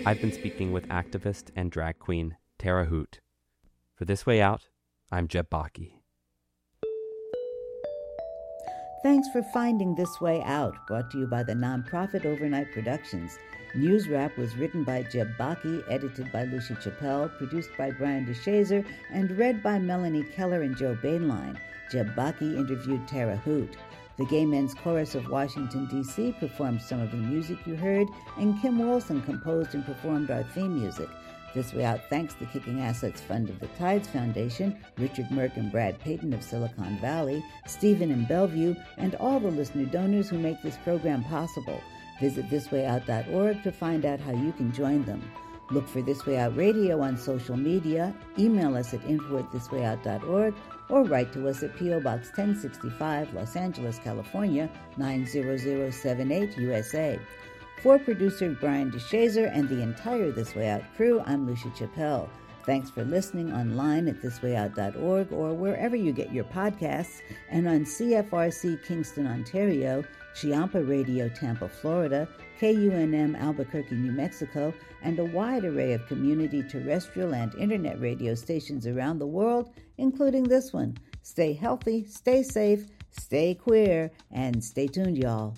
I've been speaking with activist and drag queen Tara Hoot. For This Way Out, I'm Jeb Baki. Thanks for finding This Way Out, brought to you by the nonprofit Overnight Productions. News Wrap was written by Jeb Baki, edited by Lucy Chappelle, produced by Brian DeShazer, and read by Melanie Keller and Joe Bainline. Jeb Baki interviewed Tara Hoot. The Gay Men's Chorus of Washington, D.C. performed some of the music you heard, and Kim Wilson composed and performed our theme music. This Way Out thanks the Kicking Assets Fund of the Tides Foundation, Richard Merck and Brad Payton of Silicon Valley, Stephen in Bellevue, and all the listener donors who make this program possible. Visit thiswayout.org to find out how you can join them. Look for This Way Out Radio on social media, email us at info@thiswayout.org, or write to us at P.O. Box 1065, Los Angeles, California, 90078, USA. For producer Brian DeShazer and the entire This Way Out crew, I'm Lucy Chappelle. Thanks for listening online at thiswayout.org or wherever you get your podcasts, and on CFRC Kingston, Ontario, Chiampa Radio Tampa, Florida, KUNM Albuquerque, New Mexico, and a wide array of community terrestrial and internet radio stations around the world, including this one. Stay healthy, stay safe, stay queer, and stay tuned, y'all.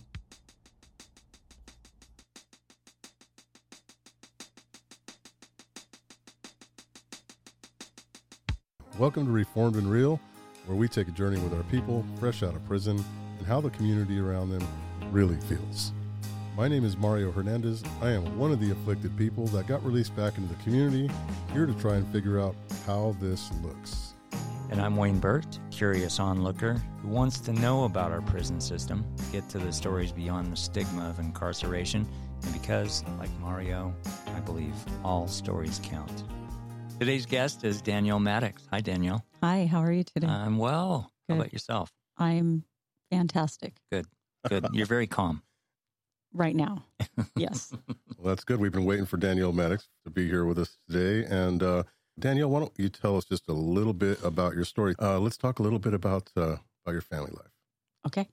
Welcome to Reformed and Real, where we take a journey with our people fresh out of prison and how the community around them really feels. My name is Mario Hernandez. I am one of the afflicted people that got released back into the community, here to try and figure out how this looks. And I'm Wayne Burt, curious onlooker who wants to know about our prison system, get to the stories beyond the stigma of incarceration, and because, like Mario, I believe all stories count. Today's guest is Danielle Maddox. Hi, Danielle. Hi, how are you today? I'm well. Good. How about yourself? I'm fantastic. Good. You're very calm. Right now, yes. Well, that's good. We've been waiting for Danielle Maddox to be here with us today. And Danielle, why don't you tell us just a little bit about your story? Let's talk a little bit about your family life. Okay.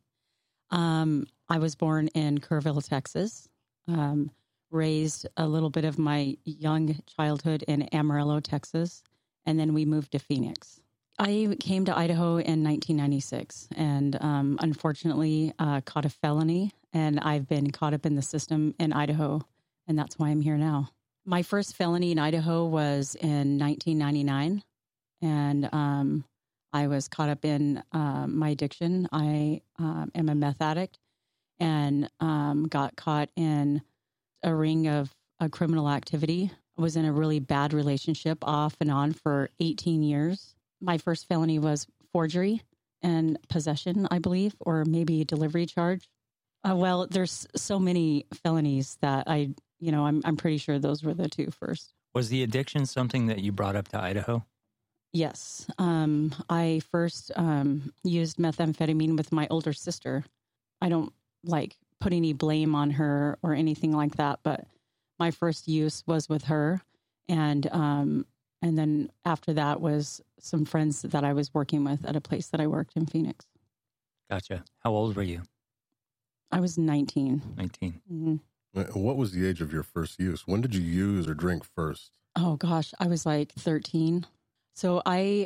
I was born in Kerrville, Texas. Raised a little bit of my young childhood in Amarillo, Texas, and then we moved to Phoenix. I came to Idaho in 1996 and unfortunately caught a felony, and I've been caught up in the system in Idaho, and that's why I'm here now. My first felony in Idaho was in 1999, and I was caught up in my addiction. I am a meth addict and got caught in a ring of criminal activity. I was in a really bad relationship off and on for 18 years. My first felony was forgery and possession, I believe, or maybe a delivery charge. Well, there's so many felonies that I'm pretty sure those were the two first. Was the addiction something that you brought up to Idaho? Yes. I first used methamphetamine with my older sister. I don't put any blame on her or anything like that, but my first use was with her, and then after that was some friends that I was working with at a place that I worked in Phoenix. Gotcha. How old were you? I was 19. 19. Mm-hmm. What was the age of your first use? When did you use or drink first? Oh gosh, I was 13. So I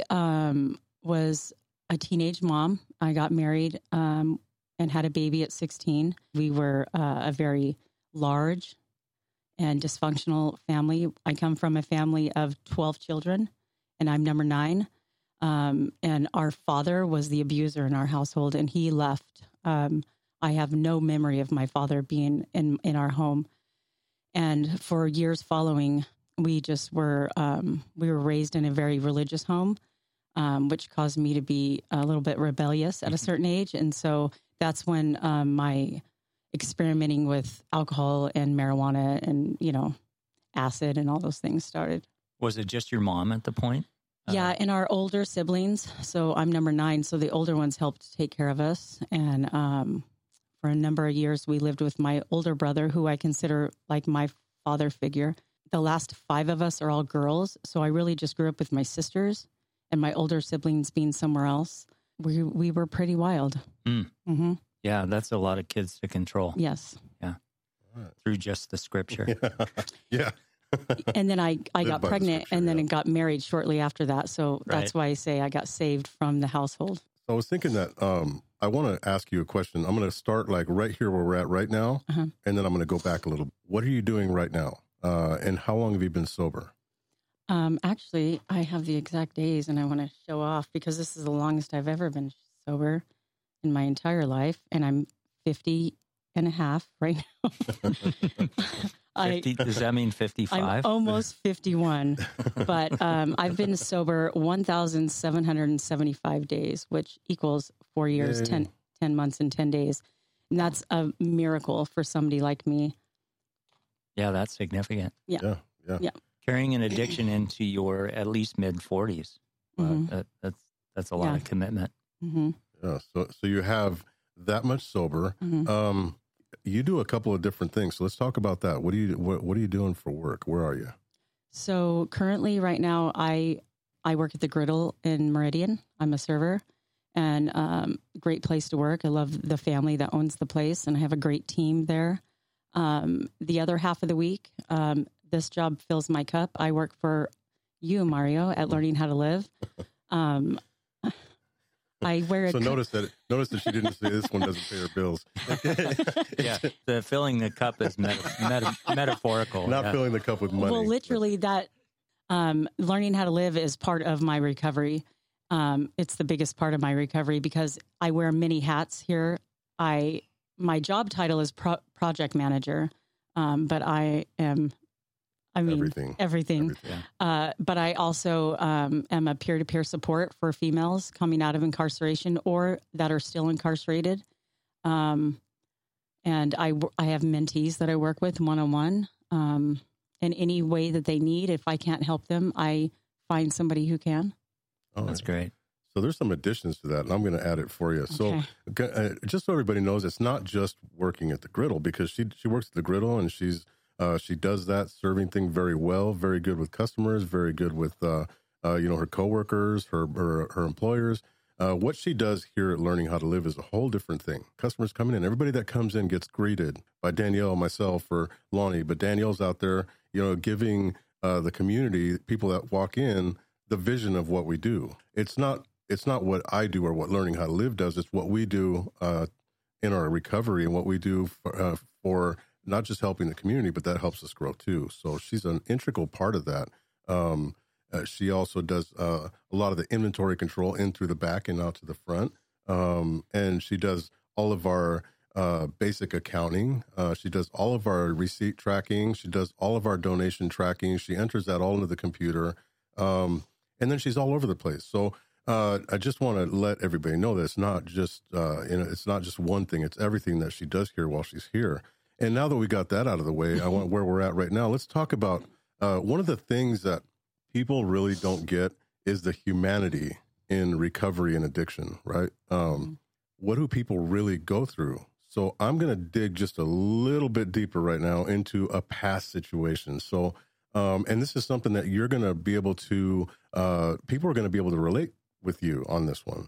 was a teenage mom. I got married and had a baby at 16. We were a very large and dysfunctional family. I come from a family of 12 children, and I'm number 9. And our father was the abuser in our household, and he left. I have no memory of my father being in our home. And for years following, we were raised in a very religious home, which caused me to be a little bit rebellious at a certain age. And so that's when my experimenting with alcohol and marijuana and, acid and all those things started. Was it just your mom at the point? Yeah, and our older siblings. So I'm number 9. So the older ones helped take care of us. And for a number of years, we lived with my older brother, who I consider like my father figure. The last 5 of us are all girls. So I really just grew up with my sisters and my older siblings being somewhere else. We were pretty wild. Mm. Mm-hmm. Yeah, that's a lot of kids to control. Yes. Yeah. Right. Through just the scripture. Yeah. And then I Live got by the pregnant scripture, and then yeah. got married shortly after that. So that's why I say I got saved from the household. I was thinking that I want to ask you a question. I'm going to start like right here where we're at right now, and then I'm going to go back a little. What are you doing right now? And how long have you been sober? Actually, I have the exact days and I want to show off because this is the longest I've ever been sober in my entire life. And I'm 50 and a half right now. 50, does that mean 55? I'm almost 51, but I've been sober 1,775 days, which equals 4 years, 10 months, and 10 days. And that's a miracle for somebody like me. Yeah, that's significant. Yeah. Carrying an addiction into your at least mid-40s. That's a lot of commitment. Mm-hmm. Yeah. So you have that much sober. Mm-hmm. You do a couple of different things. So let's talk about that. What are you doing for work? Where are you? So currently, right now, I work at the Griddle in Meridian. I'm a server, and great place to work. I love the family that owns the place, and I have a great team there. The other half of the week, this job fills my cup. I work for you, Mario, at Learning How to Live. I wear a notice that she didn't say this one doesn't pay her bills. Yeah, the filling the cup is metaphorical. Not filling the cup with money. Well, literally, that Learning How to Live is part of my recovery. It's the biggest part of my recovery because I wear many hats here. My job title is project manager, but I am. Everything. But I also am a peer-to-peer support for females coming out of incarceration or that are still incarcerated. And I have mentees that I work with one-on-one. In any way that they need. If I can't help them, I find somebody who can. Oh, that's great. So there's some additions to that, and I'm going to add it for you. Okay. So just so everybody knows, it's not just working at the Griddle, because she works at the Griddle, and she does that serving thing very well, very good with customers, very good with her coworkers, her employers. What she does here at Learning How to Live is a whole different thing. Customers coming in, everybody that comes in gets greeted by Danielle, myself, or Lonnie, but Danielle's out there, giving the community, people that walk in, the vision of what we do. It's not what I do or what Learning How to Live does. It's what we do in our recovery and what we do for not just helping the community, but that helps us grow too. So she's an integral part of that. She also does a lot of the inventory control in through the back and out to the front. And she does all of our basic accounting. She does all of our receipt tracking. She does all of our donation tracking. She enters that all into the computer. And then she's all over the place. So I just want to let everybody know that it's not just it's not just one thing. It's everything that she does here while she's here. And now that we got that out of the way, I want where we're at right now. Let's talk about one of the things that people really don't get is the humanity in recovery and addiction, right? What do people really go through? So I'm going to dig just a little bit deeper right now into a past situation. So, and this is something that you're going to be able to, people are going to be able to relate with you on this one.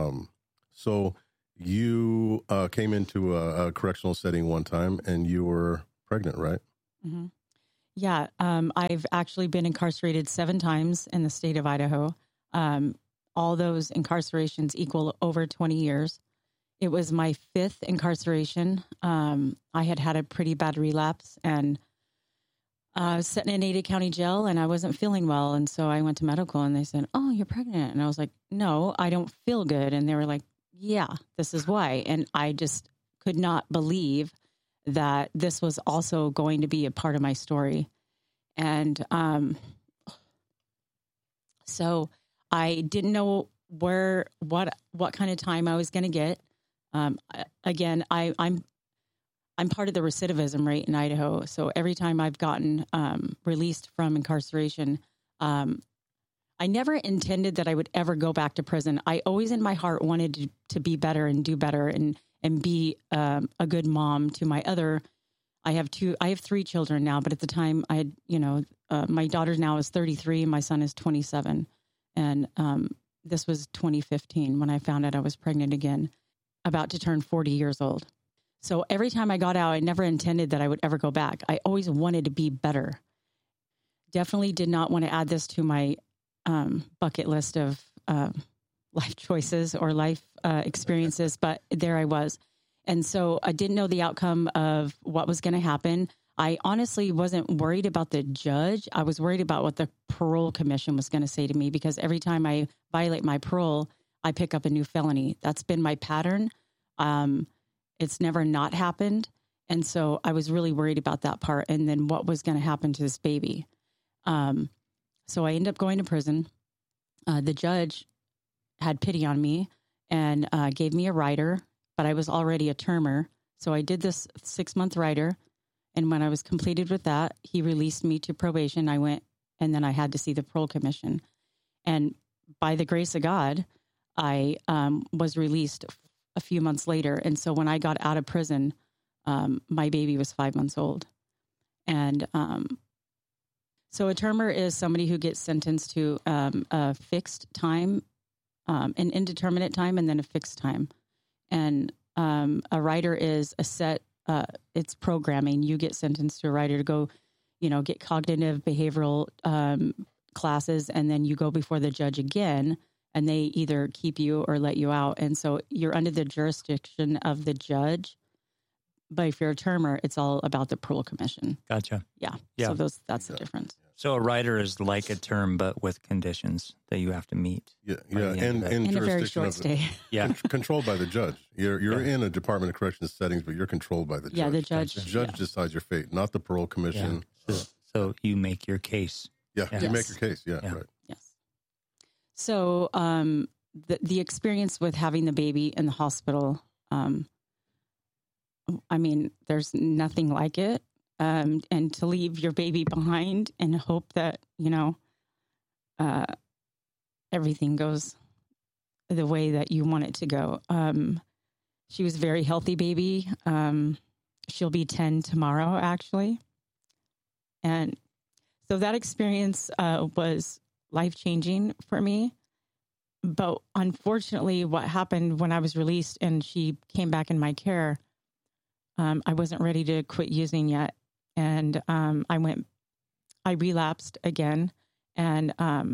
So you came into a correctional setting one time and you were pregnant, right? Mm-hmm. Yeah. I've actually been incarcerated 7 times in the state of Idaho. All those incarcerations equal over 20 years. It was my 5th incarceration. I had a pretty bad relapse and I was sitting in Ada County Jail and I wasn't feeling well. And so I went to medical and they said, "Oh, you're pregnant." And I was like, "No, I don't feel good." And they were like, "Yeah, this is why." And I just could not believe that this was also going to be a part of my story. And so I didn't know what kind of time I was going to get. Again, I'm part of the recidivism rate in Idaho. So every time I've gotten released from incarceration, I never intended that I would ever go back to prison. I always in my heart wanted to be better and do better and be a good mom to my other. I have 3 children now, but at the time I had, my daughter now is 33 and my son is 27. And this was 2015 when I found out I was pregnant again, about to turn 40 years old. So every time I got out, I never intended that I would ever go back. I always wanted to be better. definitely did not want to add this to my bucket list of life choices or life experiences, but there I was. And so I didn't know the outcome of what was going to happen. I honestly wasn't worried about the judge. I was worried about what the parole commission was going to say to me, because every time I violate my parole, I pick up a new felony. That's been my pattern. It's never not happened. And so I was really worried about that part. And then what was going to happen to this baby? So I ended up going to prison. The judge had pity on me and gave me a rider, but I was already a termer. So I did this 6-month rider. And when I was completed with that, he released me to probation. I went, and then I had to see the parole commission. And by the grace of God, I was released a few months later. And so when I got out of prison, my baby was 5 months old. And so a termer is somebody who gets sentenced to a fixed time, an indeterminate time, and then a fixed time. And a rider is a set, it's programming. You get sentenced to a rider to go, get cognitive behavioral classes, and then you go before the judge again, and they either keep you or let you out. And so you're under the jurisdiction of the judge. But if you're a termer, it's all about the parole commission. Gotcha. Yeah. Yeah. So that's the difference. So a rider is like a term, but with conditions that you have to meet. Yeah, In and a very jurisdiction short of stay. Yeah. controlled by the judge. You're in a Department of Corrections settings, but you're controlled by the judge. Yeah, the judge. The judge decides your fate, not the parole commission. Yeah. So you make your case. Yeah, Yes. you make your case. Yeah, Yeah. right. Yes. So the experience with having the baby in the hospital, there's nothing like it. And to leave your baby behind and hope that, everything goes the way that you want it to go. She was a very healthy baby. She'll be 10 tomorrow, actually. And so that experience was life-changing for me. But unfortunately, what happened when I was released and she came back in my care, I wasn't ready to quit using yet. And I relapsed again, and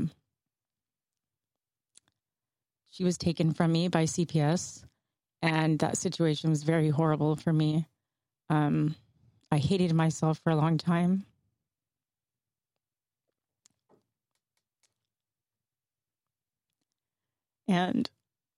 she was taken from me by CPS, and that situation was very horrible for me. I hated myself for a long time. And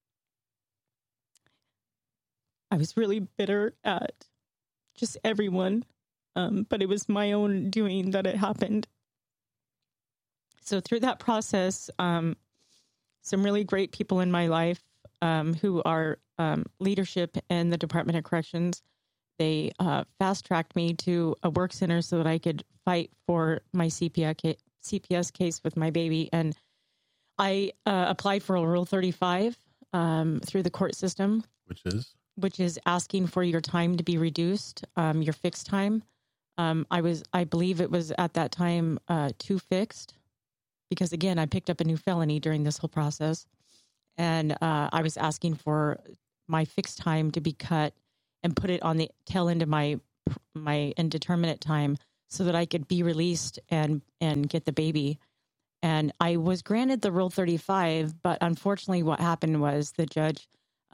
I was really bitter at just everyone. But it was my own doing that it happened. So through that process, some really great people in my life who are leadership in the Department of Corrections, they fast-tracked me to a work center so that I could fight for my CPS case with my baby. And I applied for a Rule 35 through the court system. Which is asking for your time to be reduced, your fixed time. I believe it was at that time too fixed, because again, I picked up a new felony during this whole process, and I was asking for my fixed time to be cut and put it on the tail end of my indeterminate time so that I could be released and get the baby. And I was granted the Rule 35, but unfortunately what happened was the judge,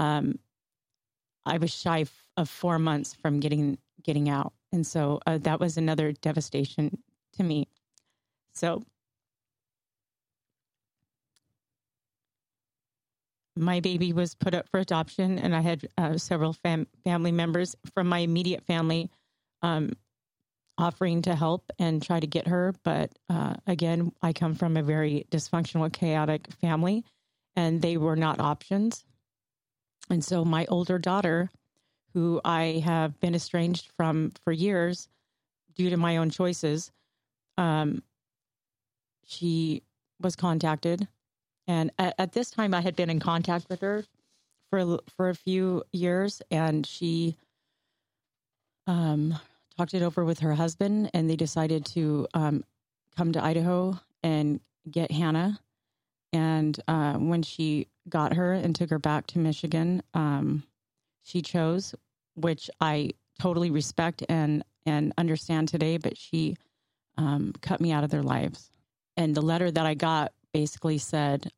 I was shy of 4 months from getting out. And so that was another devastation to me. So my baby was put up for adoption, and I had several family members from my immediate family offering to help and try to get her. But again, I come from a very dysfunctional, chaotic family, and they were not options. And so my older daughter, who I have been estranged from for years due to my own choices, she was contacted. And at this time, I had been in contact with her for a few years, and she talked it over with her husband, and they decided to come to Idaho and get Hannah. And when she got her and took her back to Michigan, she chose, which I totally respect and understand today, but she cut me out of their lives. And the letter that I got basically said,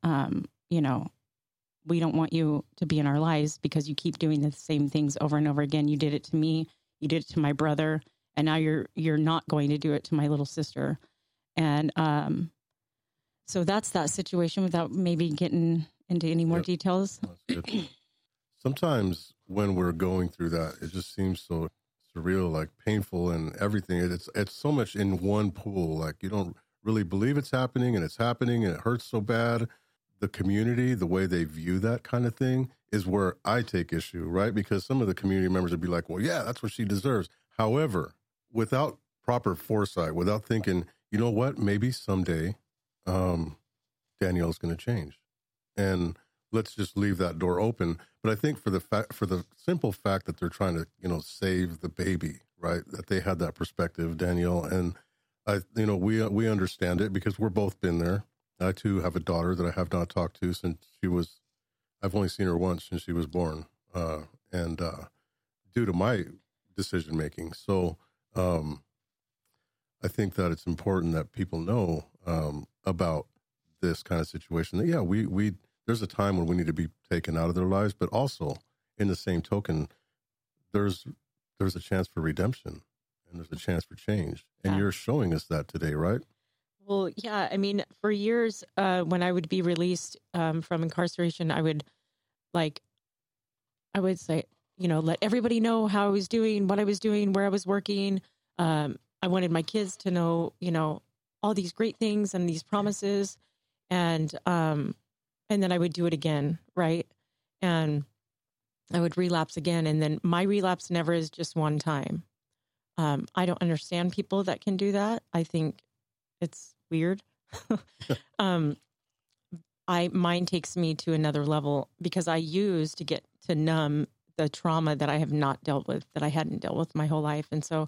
we don't want you to be in our lives because you keep doing the same things over and over again. You did it to me, you did it to my brother, and now you're not going to do it to my little sister. And so that's that situation without maybe getting into any more details. That's good. Sometimes when we're going through that, it just seems so surreal, like painful and everything. It's so much in one pool. Like you don't really believe it's happening and it hurts so bad. The community, the way they view that kind of thing is where I take issue, right? Because some of the community members would be like, well, yeah, that's what she deserves. However, without proper foresight, without thinking, you know what, maybe someday Danielle's going to change. And let's just leave that door open. But I think for the simple fact that they're trying to, save the baby, right? That they had that perspective, Danielle, and we understand it because we're both been there. I too have a daughter that I have not talked to since I've only seen her once since she was born, and due to my decision making. So I think that it's important that people know about this kind of situation. That we there's a time when we need to be taken out of their lives, but also in the same token, there's a chance for redemption and there's a chance for change. And you're showing us that today, right? Well, yeah. I mean, for years, when I would be released from incarceration, I would say, let everybody know how I was doing, what I was doing, where I was working. I wanted my kids to know, all these great things and these promises. And then I would do it again, right? And I would relapse again. And then my relapse never is just one time. I don't understand people that can do that. I think it's weird. Mine takes me to another level because I used to get to numb the trauma that I have not dealt with, that I hadn't dealt with my whole life. And so,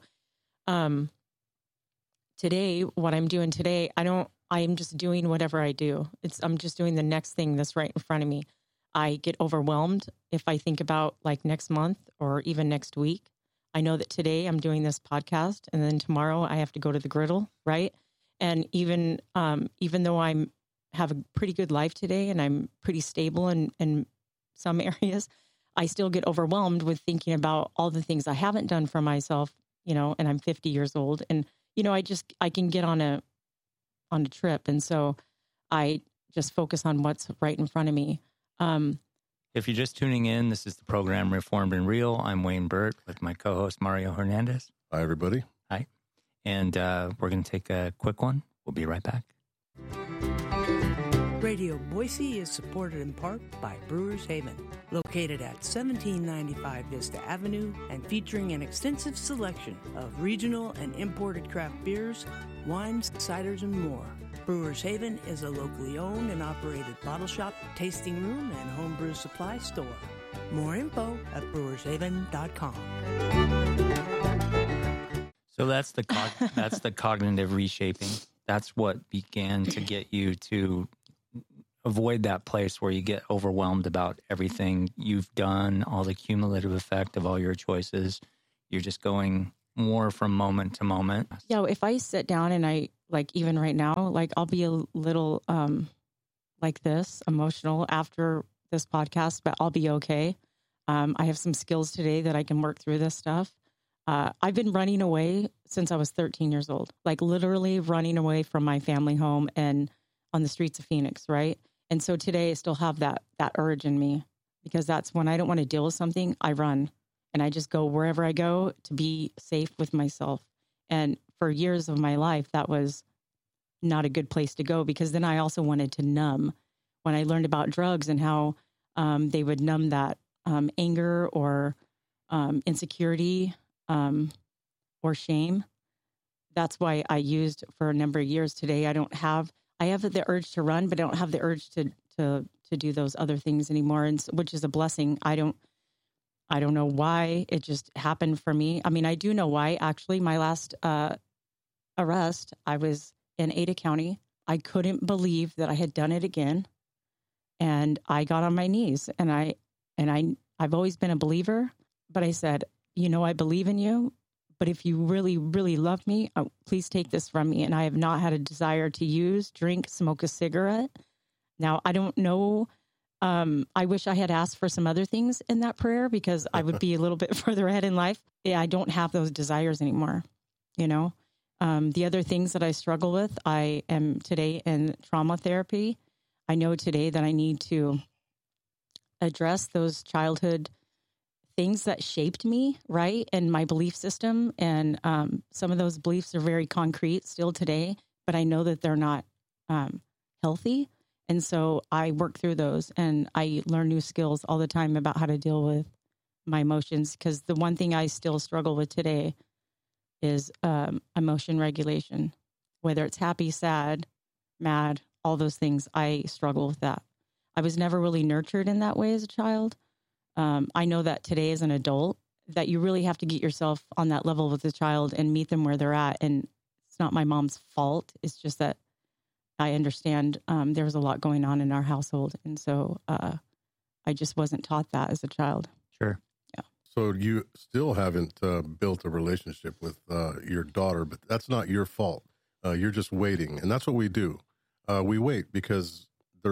today, what I'm doing today, I'm just doing whatever I do. I'm just doing the next thing that's right in front of me. I get overwhelmed if I think about like next month or even next week. I know that today I'm doing this podcast and then tomorrow I have to go to the griddle, right? And even though I have a pretty good life today and I'm pretty stable in some areas, I still get overwhelmed with thinking about all the things I haven't done for myself, and I'm 50 years old. And, I can get on a trip. And so I just focus on what's right in front of me. If you're just tuning in, this is the program Reformed and Real. I'm Wayne Burt with my co-host Mario Hernandez. Hi, everybody. Hi. And we're going to take a quick one. We'll be right back. Radio Boise is supported in part by Brewers Haven, located at 1795 Vista Avenue and featuring an extensive selection of regional and imported craft beers, wines, ciders, and more. Brewers Haven is a locally owned and operated bottle shop, tasting room, and homebrew supply store. More info at brewershaven.com. So that's the cognitive reshaping. That's what began to get you to avoid that place where you get overwhelmed about everything you've done, all the cumulative effect of all your choices. You're just going more from moment to moment. Yeah, if I sit down and I, even right now, I'll be a little like this, emotional after this podcast, but I'll be okay. I have some skills today that I can work through this stuff. I've been running away since I was 13 years old, literally running away from my family home and on the streets of Phoenix, right? And so today I still have that urge in me because that's when I don't want to deal with something, I run. And I just go wherever I go to be safe with myself. And for years of my life, that was not a good place to go because then I also wanted to numb. When I learned about drugs and how they would numb that anger or insecurity or shame, that's why I used for a number of years. Today, I have the urge to run, but I don't have the urge to do those other things anymore, and which is a blessing. I don't know why it just happened for me. I mean, I do know why. Actually, my last arrest, I was in Ada County. I couldn't believe that I had done it again, and I got on my knees. And I've always been a believer, but I said, I believe in you, But if you really, really love me, please take this from me. And I have not had a desire to use, drink, smoke a cigarette. Now, I don't know. I wish I had asked for some other things in that prayer because I would be a little bit further ahead in life. Yeah, I don't have those desires anymore, you know. The other things that I struggle with, I am today in trauma therapy. I know today that I need to address those childhood things that shaped me, right, and my belief system. And some of those beliefs are very concrete still today, but I know that they're not healthy. And so I work through those and I learn new skills all the time about how to deal with my emotions. Because the one thing I still struggle with today is emotion regulation, whether it's happy, sad, mad, all those things. I struggle with that. I was never really nurtured in that way as a child. I know that today as an adult, that you really have to get yourself on that level with the child and meet them where they're at. And it's not my mom's fault. It's just that I understand there was a lot going on in our household. And so I just wasn't taught that as a child. Sure. Yeah. So you still haven't built a relationship with your daughter, but that's not your fault. You're just waiting. And that's what we do. We wait because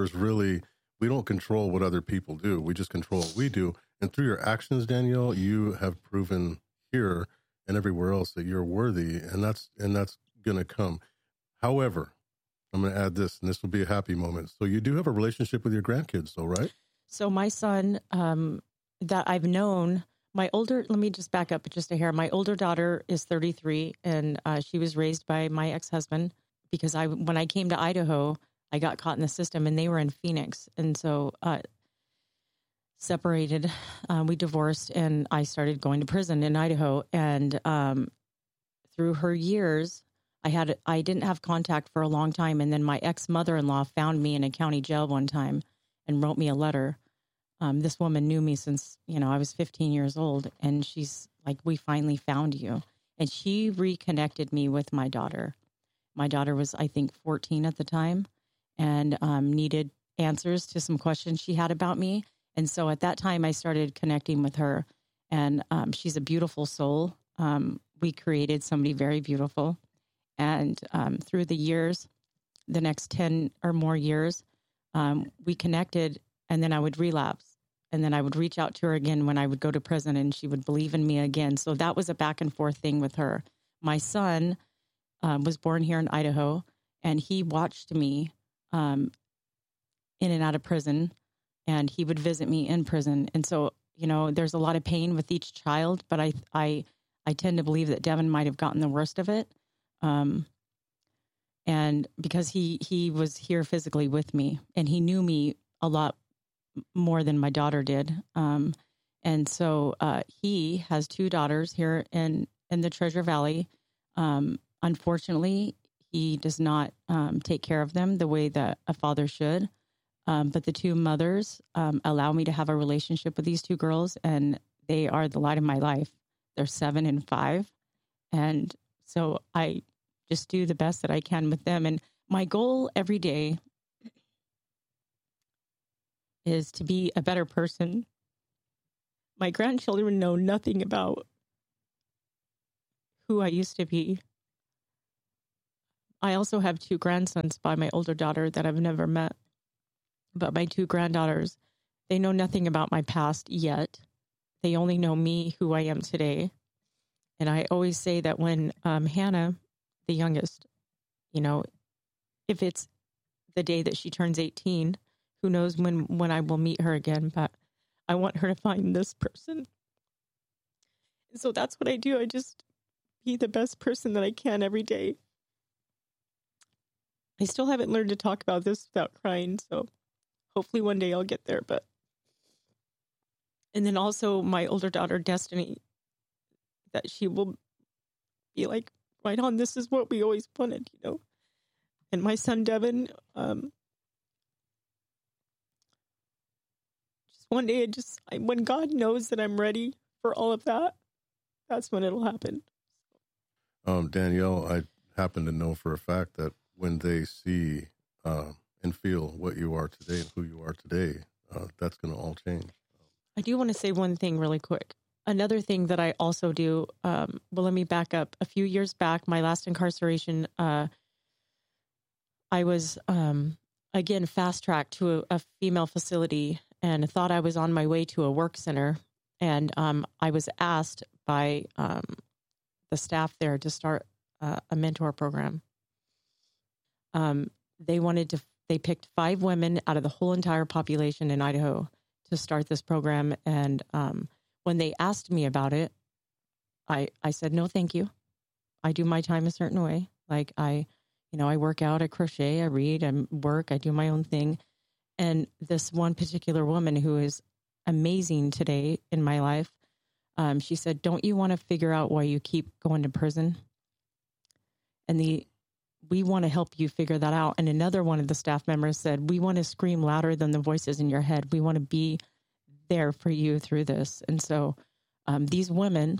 we don't control what other people do. We just control what we do. And through your actions, Danielle, you have proven here and everywhere else that you're worthy, and that's going to come. However, I'm going to add this, and this will be a happy moment. So you do have a relationship with your grandkids, though, right? So my son that I've known, let me just back up just a hair. My older daughter is 33, and she was raised by my ex-husband because when I came to Idaho, I got caught in the system, and they were in Phoenix. And so separated, we divorced, and I started going to prison in Idaho. And through her years, I didn't have contact for a long time. And then my ex-mother-in-law found me in a county jail one time and wrote me a letter. This woman knew me since, I was 15 years old. And she's like, we finally found you. And she reconnected me with my daughter. My daughter was, I think, 14 at the time and needed answers to some questions she had about me. And so at that time, I started connecting with her. And she's a beautiful soul. We created somebody very beautiful. And through the years, the next 10 or more years, we connected, and then I would relapse. And then I would reach out to her again when I would go to prison, and she would believe in me again. So that was a back and forth thing with her. My son was born here in Idaho, and he watched me in and out of prison, and he would visit me in prison. And so, there's a lot of pain with each child, but I tend to believe that Devin might have gotten the worst of it. And because he was here physically with me, and he knew me a lot more than my daughter did. And so he has two daughters here in the Treasure Valley. Unfortunately, he does not take care of them the way that a father should. But the two mothers allow me to have a relationship with these two girls, and they are the light of my life. They're 7 and 5. And so I just do the best that I can with them. And my goal every day is to be a better person. My grandchildren know nothing about who I used to be. I also have 2 grandsons by my older daughter that I've never met. But my 2 granddaughters, they know nothing about my past yet. They only know me, who I am today. And I always say that when Hannah, the youngest, if it's the day that she turns 18, who knows when I will meet her again, but I want her to find this person. And so that's what I do. I just be the best person that I can every day. I still haven't learned to talk about this without crying, so hopefully one day I'll get there. And then also my older daughter, Destiny, that she will be like, right on, this is what we always wanted, And my son, Devin, just one day, when God knows that I'm ready for all of that, that's when it'll happen. Danielle, I happen to know for a fact that when they see and feel what you are today and who you are today, that's going to all change. I do want to say one thing really quick. another thing that I also do, well, let me back up. A few years back, my last incarceration, I was, again, fast-tracked to a female facility and thought I was on my way to a work center. And I was asked by the staff there to start a mentor program. They picked 5 women out of the whole entire population in Idaho to start this program. And when they asked me about it, I said, no, thank you. I do my time a certain way. Like I work out, I crochet, I read, I work, I do my own thing. And this one particular woman who is amazing today in my life, she said, don't you want to figure out why you keep going to prison? And we want to help you figure that out. And another one of the staff members said, we want to scream louder than the voices in your head. We want to be there for you through this. And so these women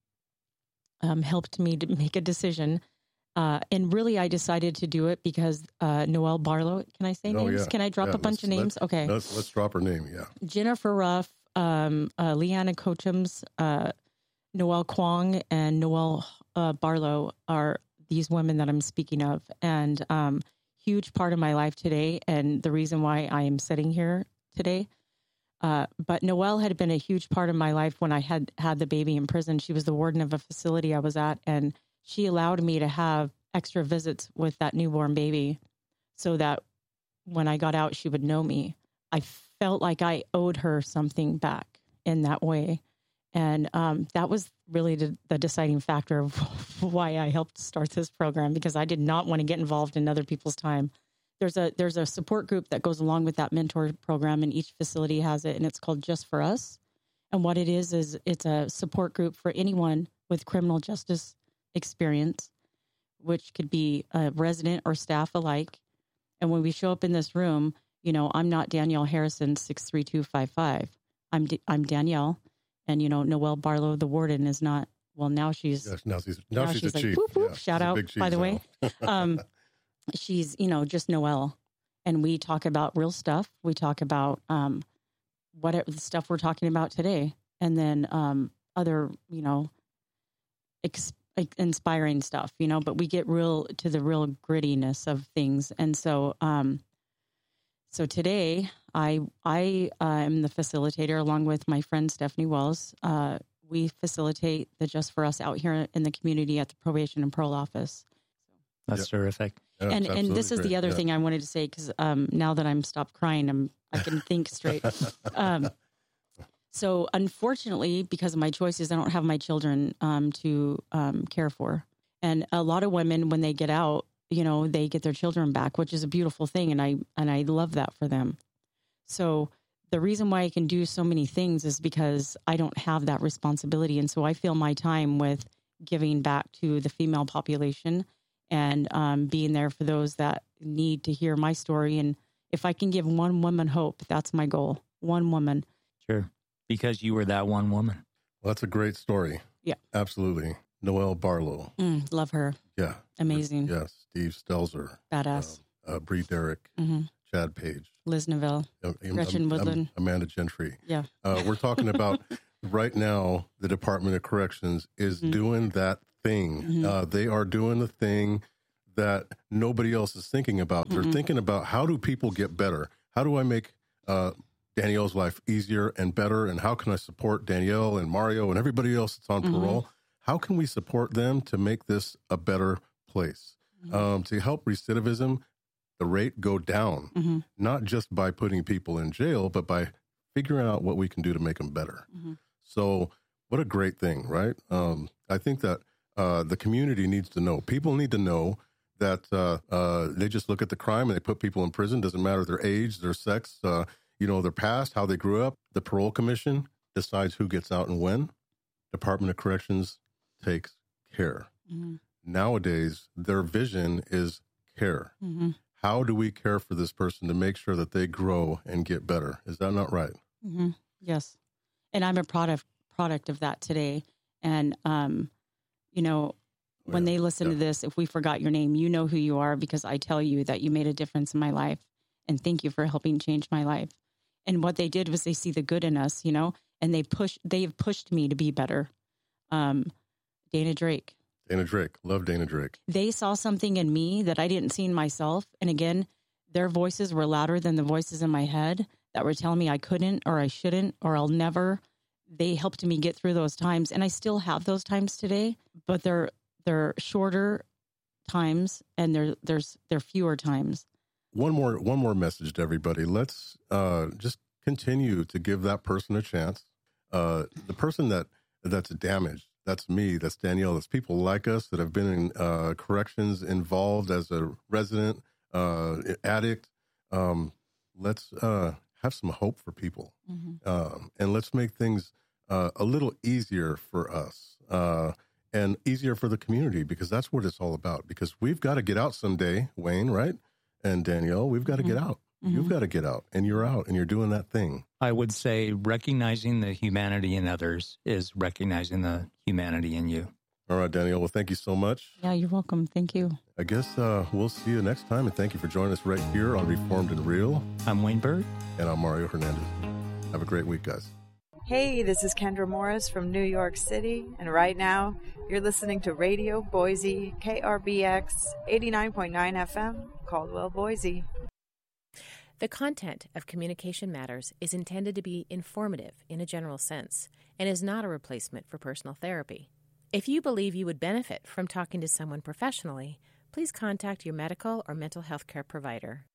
helped me to make a decision. And really, I decided to do it because Noelle Barlow, can I say names? Yeah. Can I drop a bunch of names? Okay. Let's drop her name, yeah. Jennifer Ruff, Leanna Cochums, Noelle Kwong, and Noelle Barlow are these women that I'm speaking of. And huge part of my life today, and the reason why I am sitting here today. But Noelle had been a huge part of my life when I had the baby in prison. She was the warden of a facility I was at, and she allowed me to have extra visits with that newborn baby so that when I got out, she would know me. I felt like I owed her something back in that way. And that was really the deciding factor of why I helped start this program, because I did not want to get involved in other people's time. There's a support group that goes along with that mentor program, and each facility has it, and it's called Just for Us. And what it is it's a support group for anyone with criminal justice experience, which could be a resident or staff alike. And when we show up in this room, I'm not Danielle Harrison 63255. I'm Danielle, and Noelle Barlow, the warden, is not. Well, now she's now she's a like, chief. Whoop, whoop, Yeah, shout out, by the way. She's just Noelle, and we talk about real stuff. We talk about whatever the stuff we're talking about today, and then other inspiring stuff, but we get real to the real grittiness of things. And so, so today I am the facilitator along with my friend Stephanie Wells. We facilitate the Just for Us out here in the community at the Probation and Parole Office. That's terrific. Yeah, and this is the other thing I wanted to say, because now that I'm stopped crying, I can think straight. So unfortunately, because of my choices, I don't have my children to care for. And a lot of women, when they get out, they get their children back, which is a beautiful thing. And I love that for them. So the reason why I can do so many things is because I don't have that responsibility. And so I fill my time with giving back to the female population and being there for those that need to hear my story. And if I can give one woman hope, that's my goal. One woman. Sure. Because you were that one woman. Well, that's a great story. Yeah. Absolutely. Noelle Barlow. Love her. Yeah. Amazing. Yes. Steve Stelzer. Badass. Bree Derrick. Chad Page. Liz Neville. Gretchen Woodland. Amanda Gentry. Yeah. We're talking about right now, the Department of Corrections is doing that thing. They are doing the thing that nobody else is thinking about. They're thinking about, how do people get better? How do I make Danielle's life easier and better? And how can I support Danielle and Mario and everybody else that's on parole? How can we support them to make this a better place? To help recidivism, the rate go down, not just by putting people in jail, but by figuring out what we can do to make them better. So what a great thing, right? I think that the community needs to know. People need to know that they just look at the crime and they put people in prison. Doesn't matter their age, their sex, their past, how they grew up. The Parole Commission decides who gets out and when. Department of Corrections takes care. Nowadays, their vision is care. How do we care for this person to make sure that they grow and get better? Is that not right? Yes. And I'm a product of that today. And, when they listen to this, if we forgot your name, you know who you are, because I tell you that you made a difference in my life. And thank you for helping change my life. And what they did was they see the good in us, and and they've pushed me to be better. Dana Drake. Dana Drake. Love Dana Drake. They saw something in me that I didn't see in myself. And again, their voices were louder than the voices in my head that were telling me I couldn't or I shouldn't or I'll never. They helped me get through those times. And I still have those times today, but they're shorter times and they're fewer times. One more message to everybody. Let's just continue to give that person a chance. The person that's damaged, that's me, that's Danielle, that's people like us that have been in corrections involved as a resident, addict. Let's have some hope for people. Mm-hmm. And let's make things a little easier for us and easier for the community, because that's what it's all about. Because we've got to get out someday, Wayne, right? And Danielle, we've got to get out. Mm-hmm. You've got to get out, and you're out, and you're doing that thing. I would say recognizing the humanity in others is recognizing the humanity in you. All right, Danielle. Well, thank you so much. Yeah, you're welcome. Thank you. I guess we'll see you next time, and thank you for joining us right here on Reformed and Real. I'm Wayne Burt. And I'm Mario Hernandez. Have a great week, guys. Hey, this is Kendra Morris from New York City, and right now you're listening to Radio Boise, KRBX 89.9 FM, Caldwell, Boise. The content of Communication Matters is intended to be informative in a general sense and is not a replacement for personal therapy. If you believe you would benefit from talking to someone professionally, please contact your medical or mental health care provider.